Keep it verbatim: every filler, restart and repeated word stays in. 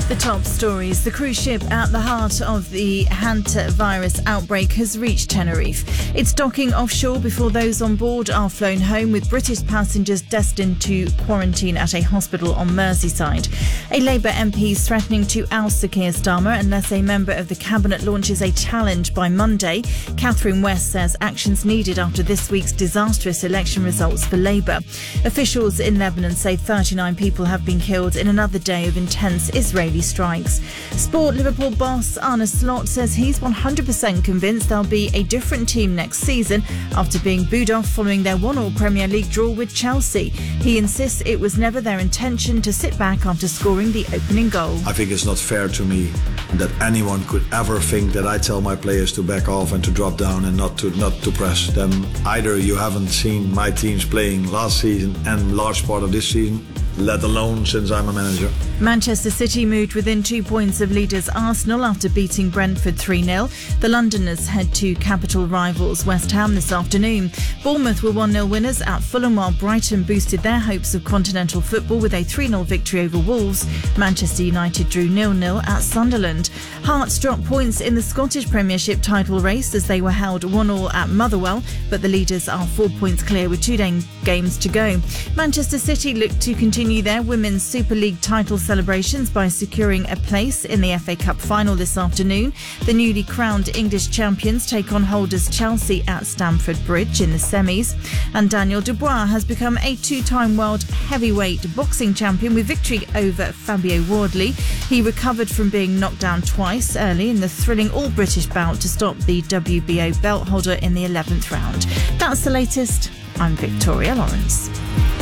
The top stories. The cruise ship at the heart of the hantavirus outbreak has reached Tenerife. It's docking offshore before those on board are flown home, with British passengers destined to quarantine at a hospital on Merseyside. A Labour M P is threatening to oust Sir Keir Starmer unless a member of the Cabinet launches a challenge by Monday. Catherine West says actions needed after this week's disastrous election results for Labour. Officials in Lebanon say thirty-nine people have been killed in another day of intense Israeli strikes. Sport Liverpool boss Arne Slot says he's one hundred percent convinced there'll be a different team next season after being booed off following their one all Premier League draw with Chelsea. He insists it was never their intention to sit back after scoring the opening goal. I think it's not fair to me that anyone could ever think that I tell my players to back off and to drop down and not to not to press them. Either you haven't seen my teams playing last season and large part of this season, let alone since I'm a manager. Manchester City moved within two points of leaders Arsenal after beating Brentford three nil. The Londoners head to capital rivals West Ham this afternoon. Bournemouth were one nil winners at Fulham, while Brighton boosted their hopes of continental football with a three nil victory over Wolves. Manchester United drew nil nil at Sunderland. Hearts dropped points in the Scottish Premiership title race as they were held one all at Motherwell, but the leaders are four points clear with two games to go. Manchester City look to continue their Women's Super League title celebrations by securing a place in the F A Cup final this afternoon. The newly crowned English champions take on holders Chelsea at Stamford Bridge in the semis. And Daniel Dubois has become a two-time world heavyweight boxing champion with victory over Fabio Wardley. He recovered from being knocked down twice early in the thrilling all-British bout to stop the W B O belt holder in the eleventh round. That's the latest. I'm Victoria Lawrence.